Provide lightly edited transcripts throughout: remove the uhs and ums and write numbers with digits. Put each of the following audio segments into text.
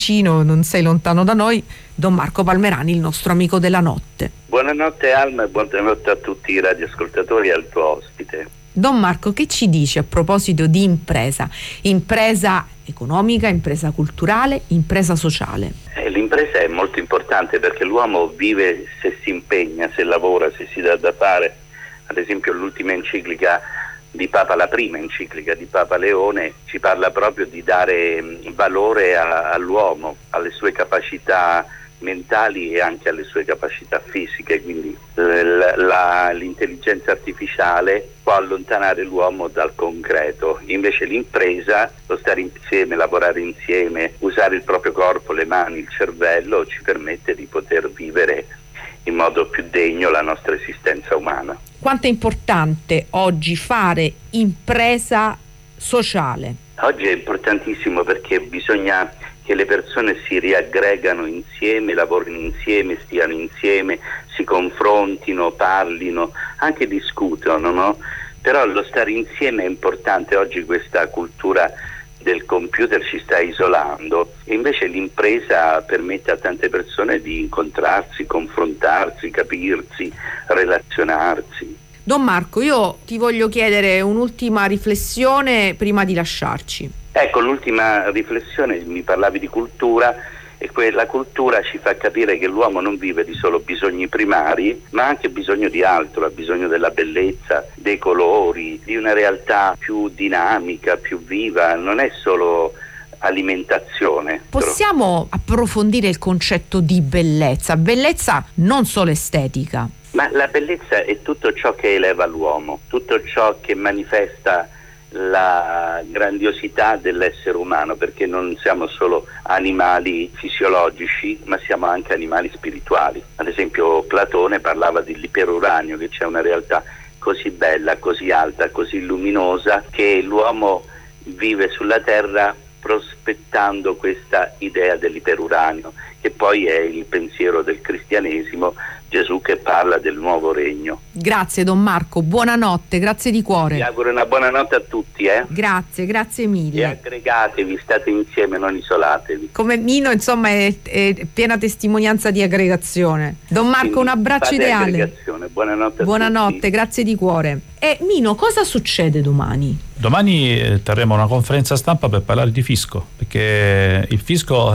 non sei lontano da noi, Don Marco Palmerani, il nostro amico della notte. Buonanotte Alma e buonanotte a tutti i radioascoltatori e al tuo ospite. Don Marco, che ci dici a proposito di impresa? Impresa economica, impresa culturale, impresa sociale? L'impresa è molto importante perché l'uomo vive se si impegna, se lavora, se si dà da fare. Ad esempio l'ultima enciclica di Papa, la prima enciclica di Papa Leone, ci parla proprio di dare valore all'uomo, alle sue capacità mentali e anche alle sue capacità fisiche, quindi l'intelligenza artificiale può allontanare l'uomo dal concreto, invece l'impresa, lo stare insieme, lavorare insieme, usare il proprio corpo, le mani, il cervello, ci permette di poter vivere in modo più degno la nostra esistenza umana. Quanto è importante oggi fare impresa sociale? Oggi è importantissimo perché bisogna che le persone si riaggregano insieme, lavorino insieme, stiano insieme, si confrontino, parlino, anche discutono, no? Però lo stare insieme è importante. Oggi questa cultura del computer ci sta isolando e invece l'impresa permette a tante persone di incontrarsi, confrontarsi, capirsi, relazionarsi. Don Marco, io ti voglio chiedere un'ultima riflessione prima di lasciarci. Ecco, l'ultima riflessione, mi parlavi di cultura, e quella cultura ci fa capire che l'uomo non vive di solo bisogni primari, ma ha anche bisogno di altro, ha bisogno della bellezza, dei colori, di una realtà più dinamica, più viva, non è solo alimentazione. Possiamo approfondire il concetto di bellezza? Bellezza non solo estetica. Ma la bellezza è tutto ciò che eleva l'uomo, tutto ciò che manifesta la grandiosità dell'essere umano, perché non siamo solo animali fisiologici, ma siamo anche animali spirituali. Ad esempio Platone parlava dell'iperuranio, che c'è una realtà così bella, così alta, così luminosa, che l'uomo vive sulla terra prospettando questa idea dell'iperuranio, che poi è il pensiero del cristianesimo, Gesù che parla del nuovo regno. Grazie Don Marco, buonanotte, grazie di cuore. Vi auguro una buonanotte a tutti. Grazie mille. E aggregatevi, state insieme, non isolatevi. Come Mino, insomma, è piena testimonianza di aggregazione. Don Marco, quindi un abbraccio ideale. Buonanotte a tutti. Grazie di cuore. E Mino, cosa succede domani? Domani terremo una conferenza stampa per parlare di fisco, perché il fisco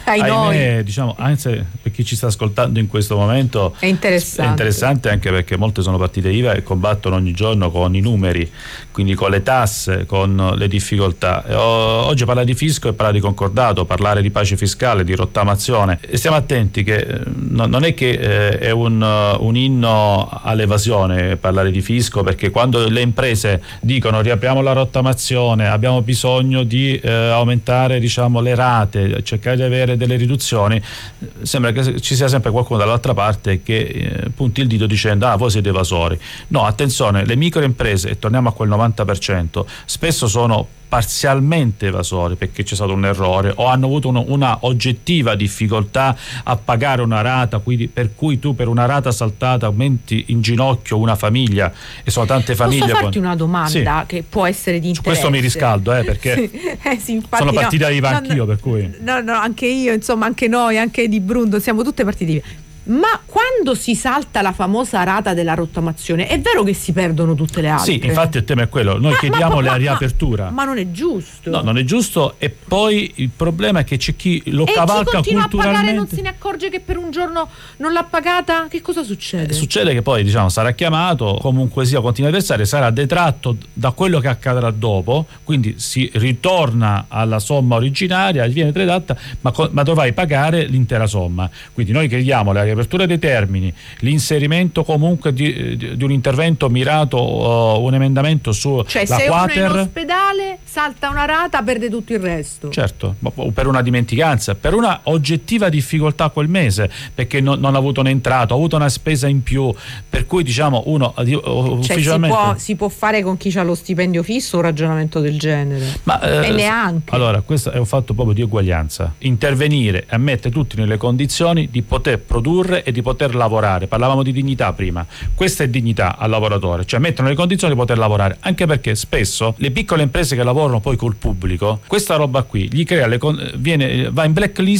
ahimè, diciamo, anzi, per chi ci sta ascoltando in questo momento è interessante anche perché molte sono partite IVA e combattono ogni giorno con i numeri, quindi con le tasse, con le difficoltà. Oggi parlare di fisco è parlare di concordato, parlare di pace fiscale, di rottamazione, e stiamo attenti che non è che è un inno all'evasione parlare di fisco, perché quando le imprese dicono riapriamo la rottamazione, abbiamo bisogno di aumentare, diciamo, le rate, cercare di avere delle riduzioni, sembra che ci sia sempre qualcuno dall'altra parte che punti il dito dicendo voi siete evasori. No, attenzione, le microimprese, e torniamo a quel 90%, spesso sono parzialmente evasori perché c'è stato un errore o hanno avuto una oggettiva difficoltà a pagare una rata, quindi per cui tu per una rata saltata metti in ginocchio una famiglia, e sono tante famiglie. Posso farti una domanda che può essere di interesse? Su questo mi riscaldo perché sì, infatti, sono partita IVA anch'io, per cui no, anche io, insomma, anche noi, anche di Brundo, siamo tutte partite IVA. Ma quando si salta la famosa rata della rottamazione, è vero che si perdono tutte le altre? Sì, infatti il tema è quello. Noi chiediamo la riapertura. Ma non è giusto. No, non è giusto, e poi il problema è che c'è chi lo cavalca culturalmente. E chi continua a pagare non se ne accorge che per un giorno non l'ha pagata? Che cosa succede? Succede che poi, diciamo, sarà chiamato, comunque sia continua a versare, sarà detratto da quello che accadrà dopo, quindi si ritorna alla somma originaria, viene detratta, ma dovrai pagare l'intera somma. Quindi noi chiediamo la riapertura dei termini, l'inserimento comunque di un intervento mirato, un emendamento su cioè la se quater. Uno in ospedale salta una rata, perde tutto il resto. Certo, per una dimenticanza, per una oggettiva difficoltà quel mese, perché non ha avuto un'entrata, ha avuto una spesa in più, per cui, diciamo, uno ufficialmente si può fare con chi ha lo stipendio fisso un ragionamento del genere, e neanche. Allora, questo è un fatto proprio di uguaglianza, intervenire e mettere tutti nelle condizioni di poter produrre produrre e di poter lavorare. Parlavamo di dignità prima, questa è dignità al lavoratore, cioè mettono le condizioni di poter lavorare, anche perché spesso le piccole imprese che lavorano poi col pubblico, questa roba qui gli crea va in blacklist